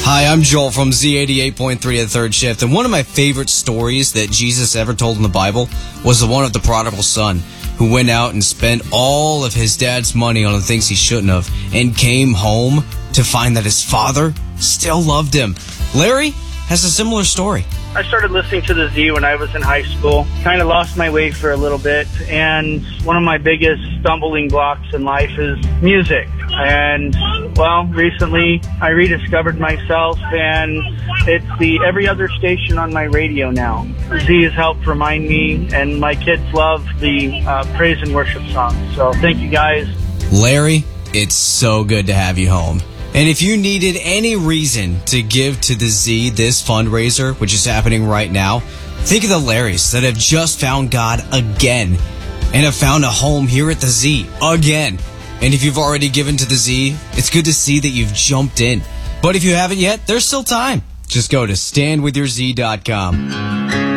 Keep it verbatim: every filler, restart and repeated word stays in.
Hi, I'm Joel from Z eighty-eight point three at Third Shift, and one of my favorite stories that Jesus ever told in the Bible was the one of the prodigal son who went out and spent all of his dad's money on the things he shouldn't have and came home to find that his father still loved him. Larry has a similar story. I started listening to the Z when I was in high school. Kind of lost my way for a little bit, and one of my biggest stumbling blocks in life is music. And, well, recently I rediscovered myself, and it's the every other station on my radio now. Z has helped remind me, and my kids love the uh, praise and worship songs. So thank you, guys. Larry, it's so good to have you home. And if you needed any reason to give to the Z this fundraiser, which is happening right now, think of the Larrys that have just found God again and have found a home here at the Z again. And if you've already given to the Z, it's good to see that you've jumped in. But if you haven't yet, there's still time. Just go to stand with your z dot com.